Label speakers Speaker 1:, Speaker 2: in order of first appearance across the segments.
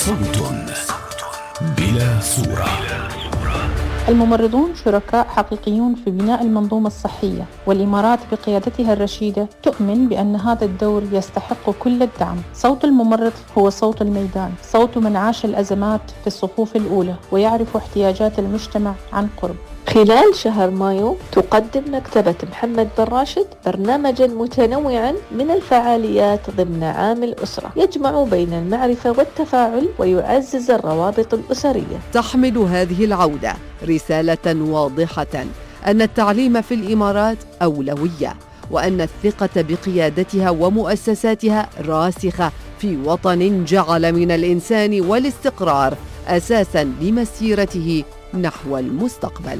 Speaker 1: صوت بلا صورة.
Speaker 2: الممرضون شركاء حقيقيون في بناء المنظومة الصحية، والإمارات بقيادتها الرشيدة تؤمن بأن هذا الدور يستحق كل الدعم. صوت الممرض هو صوت الميدان، صوت من عاش الأزمات في الصفوف الأولى ويعرف احتياجات المجتمع عن قرب.
Speaker 3: خلال شهر مايو تقدم مكتبة محمد بن راشد برنامجا متنوعا من الفعاليات ضمن عام الأسرة، يجمع بين المعرفة والتفاعل ويعزز الروابط الأسرية.
Speaker 4: تحمل هذه العودة رسالة واضحة أن التعليم في الإمارات أولوية، وأن الثقة بقيادتها ومؤسساتها راسخة في وطن جعل من الإنسان والاستقرار أساساً لمسيرته نحو المستقبل.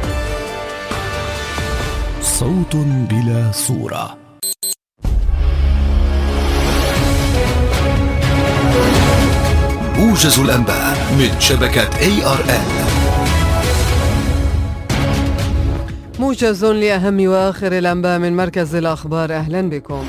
Speaker 1: صوت بلا صورة. موجز الأنباء من شبكة ARN.
Speaker 4: موجز لأهم وآخر الأنباء من مركز الأخبار. أهلا بكم.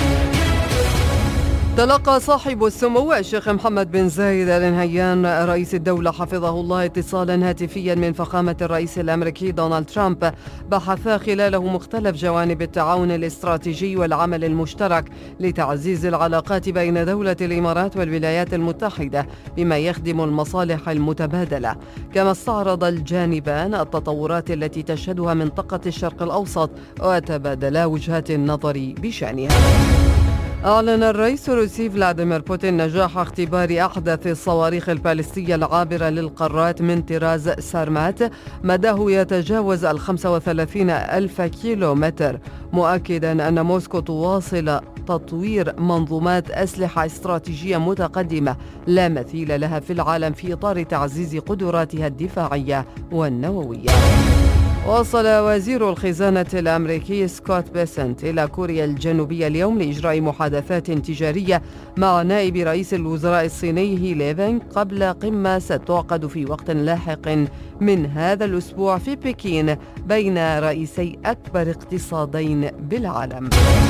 Speaker 4: تلقى صاحب السمو الشيخ محمد بن زايد آل نهيان رئيس الدولة حفظه الله اتصالا هاتفيا من فخامة الرئيس الأمريكي دونالد ترامب، بحثا خلاله مختلف جوانب التعاون الاستراتيجي والعمل المشترك لتعزيز العلاقات بين دولة الإمارات والولايات المتحدة بما يخدم المصالح المتبادلة. كما استعرض الجانبان التطورات التي تشهدها منطقة الشرق الأوسط وتبادلا وجهات النظر بشأنها. أعلن الرئيس الروسي فلاديمير بوتين نجاح اختبار أحدث الصواريخ البالستية العابرة للقارات من طراز سارمات مداه يتجاوز 35,000 كيلومتر، مؤكدا أن موسكو تواصل تطوير منظومات أسلحة استراتيجية متقدمة لا مثيل لها في العالم في إطار تعزيز قدراتها الدفاعية والنووية. وصل وزير الخزانة الأمريكي سكوت بيسنت إلى كوريا الجنوبية اليوم لإجراء محادثات تجارية مع نائب رئيس الوزراء الصيني هي ليفينغ قبل قمة ستعقد في وقت لاحق من هذا الأسبوع في بكين بين رئيسي أكبر اقتصادين بالعالم.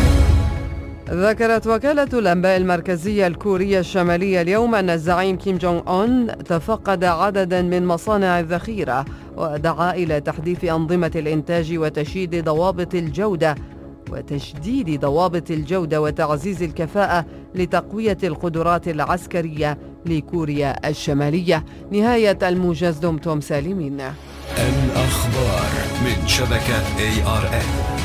Speaker 4: ذكرت وكالة الأنباء المركزية الكورية الشمالية اليوم أن الزعيم كيم جونغ أون تفقد عددا من مصانع الذخيرة، ودعا إلى تحديث أنظمة الإنتاج وتشديد ضوابط الجودة وتعزيز الكفاءة لتقوية القدرات العسكرية لكوريا الشمالية. نهاية الموجز. دمتم سالمين.
Speaker 1: الأخبار من شبكة ARN.